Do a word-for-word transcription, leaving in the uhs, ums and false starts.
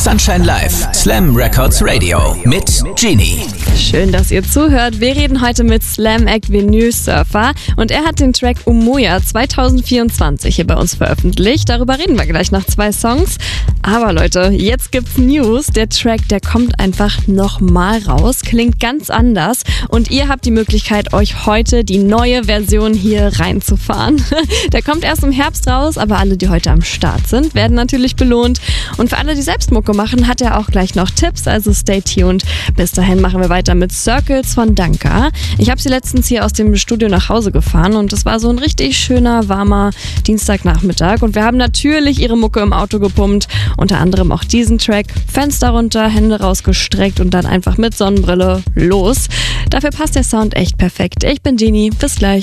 Sunshine Live, Slam Records Radio mit Genie. Schön, dass ihr zuhört. Wir reden heute mit Slam Act Vinyl Surfer und er hat den Track Umoja zwanzig vierundzwanzig hier bei uns veröffentlicht. Darüber reden wir gleich nach zwei Songs. Aber Leute, jetzt gibt's News. Der Track, der kommt einfach nochmal raus, klingt ganz anders und ihr habt die Möglichkeit, euch heute die neue Version hier reinzufahren. Der kommt erst im Herbst raus, aber alle, die heute am Start sind, werden natürlich belohnt. Und für alle, die selbst Mucke machen, hat er auch gleich noch Tipps, also stay tuned. Bis dahin machen wir weiter mit Circles von Danka. Ich habe sie letztens hier aus dem Studio nach Hause gefahren und es war so ein richtig schöner, warmer Dienstagnachmittag und wir haben natürlich ihre Mucke im Auto gepumpt, unter anderem auch diesen Track. Fenster runter, Hände rausgestreckt und dann einfach mit Sonnenbrille los. Dafür passt der Sound echt perfekt. Ich bin Genie, bis gleich.